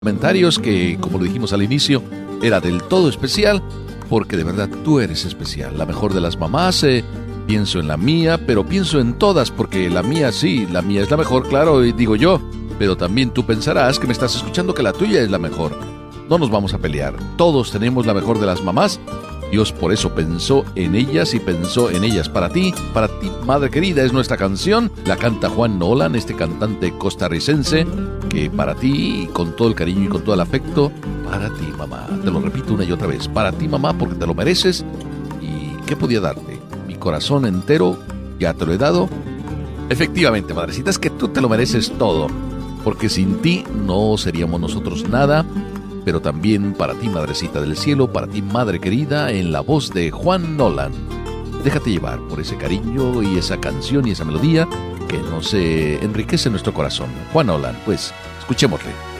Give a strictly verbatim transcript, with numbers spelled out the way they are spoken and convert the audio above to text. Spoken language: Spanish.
Comentarios que, como lo dijimos al inicio, era del todo especial, porque de verdad tú eres especial, la mejor de las mamás. Eh, pienso en la mía, pero pienso en todas, porque la mía sí, la mía es la mejor, claro, y digo yo, pero también tú pensarás que me estás escuchando que la tuya es la mejor. No nos vamos a pelear, todos tenemos la mejor de las mamás. Dios por eso pensó en ellas y pensó en ellas para ti, para ti, madre querida. Es nuestra canción, la canta Juan Nolan, este cantante costarricense, que para ti, con todo el cariño y con todo el afecto, para ti, mamá. Te lo repito una y otra vez, para ti, mamá, porque te lo mereces. ¿Y qué podía darte? Mi corazón entero, ya te lo he dado. Efectivamente, madrecita, es que tú te lo mereces todo, porque sin ti no seríamos nosotros nada. Pero también para ti, madrecita del cielo, para ti, madre querida, en la voz de Juan Nolan. Déjate llevar por ese cariño y esa canción y esa melodía que nos eh, enriquece nuestro corazón. Juan Nolan, pues, escuchémosle.